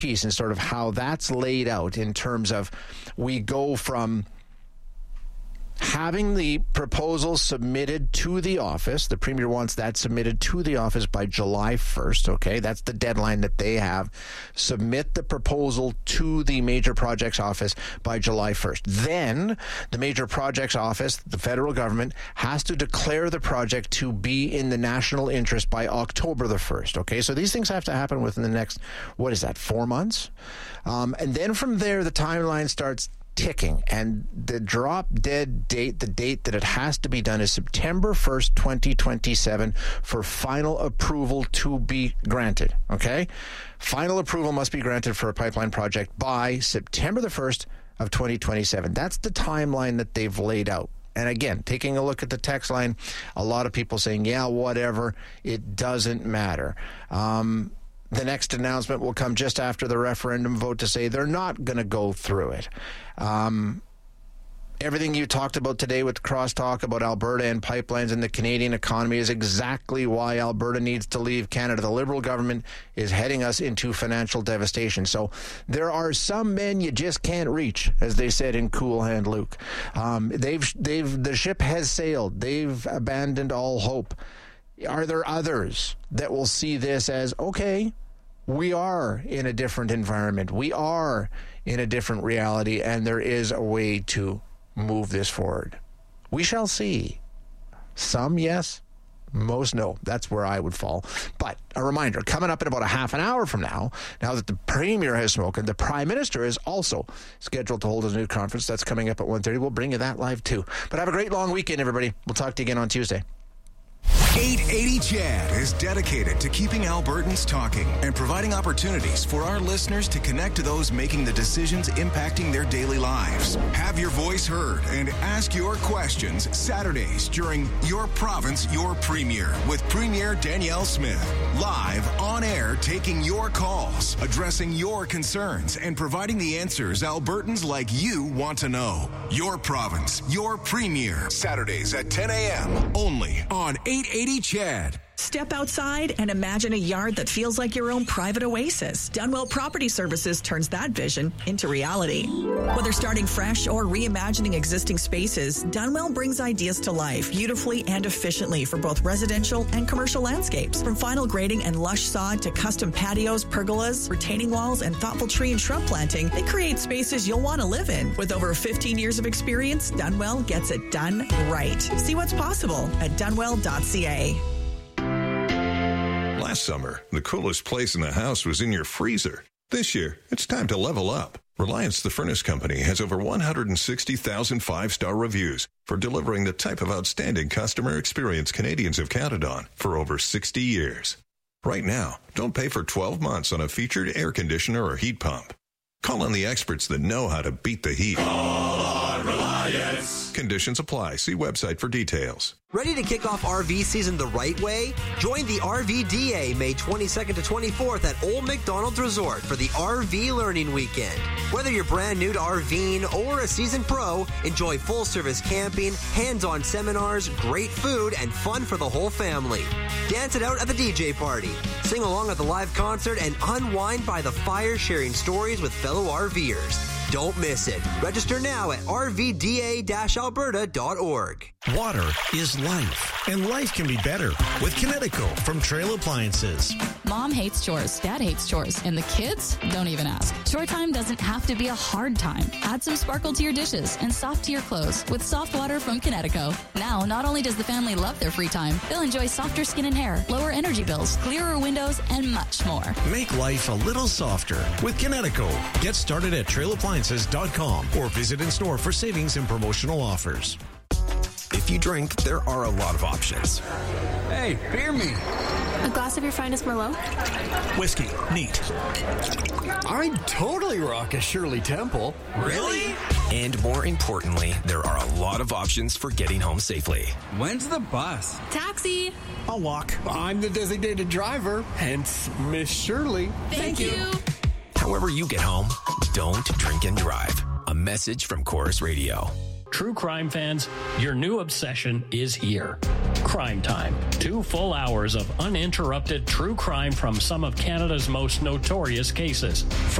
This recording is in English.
piece and sort of how that's laid out in terms of we go from having the proposal submitted to the office. The Premier wants that submitted to the office by July 1st, okay? That's the deadline that they have. Submit the proposal to the Major Projects Office by July 1st. Then the Major Projects Office, the federal government, has to declare the project to be in the national interest by October the 1st, okay? So these things have to happen within the next, 4 months? And then from there, the timeline starts ticking, and the drop dead date, the date that it has to be done, is September 1st, 2027 for final approval to be granted, okay? Final approval must be granted for a pipeline project by September the 1st of 2027. That's the timeline that they've laid out. And again, taking a look at the text line, a lot of people saying, yeah, whatever, it doesn't matter. The next announcement will come just after the referendum vote to say they're not going to go through it. Everything you talked about today with crosstalk about Alberta and pipelines and the Canadian economy is exactly why Alberta needs to leave Canada. The Liberal government is heading us into financial devastation. So there are some men you just can't reach, as they said in Cool Hand Luke. The ship has sailed. They've abandoned all hope. Are there others that will see this as, okay, we are in a different environment, we are in a different reality, and there is a way to move this forward? We shall see. Some, yes. Most, no. That's where I would fall. But a reminder, coming up in about a half an hour from now that the Premier has spoken, the Prime Minister is also scheduled to hold a news conference. That's coming up at 1:30. We'll bring you that live too. But have a great long weekend, everybody. We'll talk to you again on Tuesday. 880 CHAD is dedicated to keeping Albertans talking and providing opportunities for our listeners to connect to those making the decisions impacting their daily lives. Have your voice heard and ask your questions Saturdays during Your Province, Your Premier with Premier Danielle Smith. Live on air, taking your calls, addressing your concerns, and providing the answers Albertans like you want to know. Your Province, Your Premier. Saturdays at 10 a.m. only on 880 CHAD. Step outside and imagine a yard that feels like your own private oasis. Dunwell Property Services turns that vision into reality. Whether starting fresh or reimagining existing spaces, Dunwell brings ideas to life beautifully and efficiently for both residential and commercial landscapes. From final grading and lush sod to custom patios, pergolas, retaining walls, and thoughtful tree and shrub planting, they create spaces you'll want to live in. With over 15 years of experience, Dunwell gets it done right. See what's possible at dunwell.ca. Last summer, the coolest place in the house was in your freezer. This year, it's time to level up. Reliance the Furnace Company has over 160,000 five-star reviews for delivering the type of outstanding customer experience Canadians have counted on for over 60 years. Right now, don't pay for 12 months on a featured air conditioner or heat pump. Call on the experts that know how to beat the heat. Call on Reliance. Conditions apply. See website for details. Ready to kick off RV season the right way? Join the RVDA May 22nd to 24th at Old McDonald's Resort for the RV Learning Weekend. Whether you're brand new to RVing or a seasoned pro, enjoy full-service camping, hands-on seminars, great food, and fun for the whole family. Dance it out at the DJ party. Sing along at the live concert and unwind by the fire sharing stories with fellow RVers. Don't miss it. Register now at rvda-alberta.org. Water is life, and life can be better with Kinetico from Trail Appliances. Mom hates chores, Dad hates chores, and the kids don't even ask. Chore time doesn't have to be a hard time. Add some sparkle to your dishes and soft to your clothes with soft water from Kinetico. Now, not only does the family love their free time, they'll enjoy softer skin and hair, lower energy bills, clearer windows, and much more. Make life a little softer with Kinetico. Get started at trailappliances.com or visit in store for savings and promotional offers. If you drink, there are a lot of options. Hey, beer me. A glass of your finest Merlot? Whiskey. Neat. I'd totally rock a Shirley Temple. Really? And more importantly, there are a lot of options for getting home safely. When's the bus? Taxi. I'll walk. I'm the designated driver, hence Miss Shirley. Thank you. However you get home, don't drink and drive. A message from Chorus Radio. True crime fans, your new obsession is here. Crime Time. 2 full hours of uninterrupted true crime from some of Canada's most notorious cases.